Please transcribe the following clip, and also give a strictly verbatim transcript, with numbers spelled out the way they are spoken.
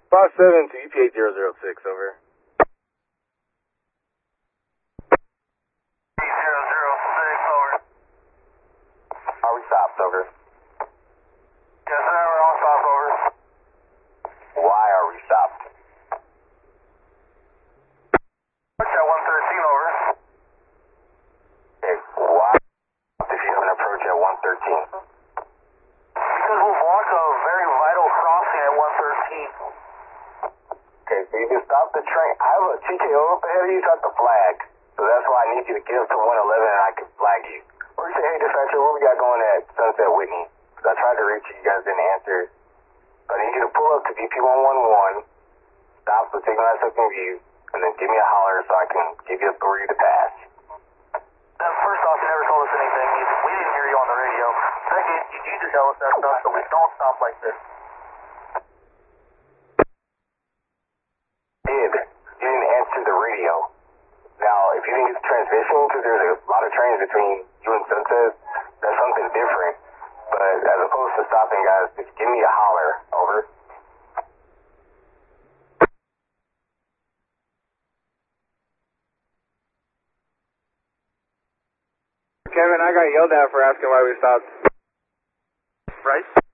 five seven to U P eight zero zero six, over. zero zero six, over. Are we stopped, over? Yes, sir, we're all stopped, over. Why are we stopped? Approach at one thirteen, over. Okay, why if you have an approach at one thirteen? Because we'll block a very vital crossing at one thirteen. Okay, so you can stop the train. I have a T K O up ahead of you, so I have to flag. So that's why I need you to get up to one eleven and I can flag you. Or you say, hey, dispatcher, what we got going at Sunset Whitney? Because I tried to reach you, you guys didn't answer. So I need you to pull up to D P one one one, stop the signal at second view, and then give me a holler so I can give you authority to pass. Uh, first off, you never told us anything. We didn't hear you on the radio. Second, you need to tell us that stuff so we don't stop like this. Did. You didn't answer the radio. Now, if you think it's transmission, because there's a lot of trains between you and Sunset, that's something different. But as opposed to stopping, guys, just give me a holler. Over. Kevin, I got yelled at for asking why we stopped. Right?